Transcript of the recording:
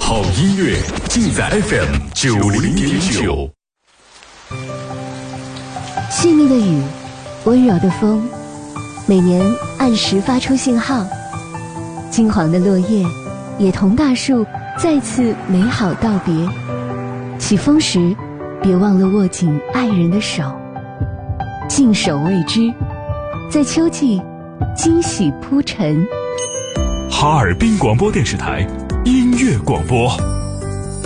好音乐尽在 FM90.9。 细腻的雨，温柔的风，每年按时发出信号。金黄的落叶，也同大树再次美好道别。起风时，别忘了握紧爱人的手。静守未知，在秋季惊喜铺陈。 哈尔滨广播电视台音乐广播。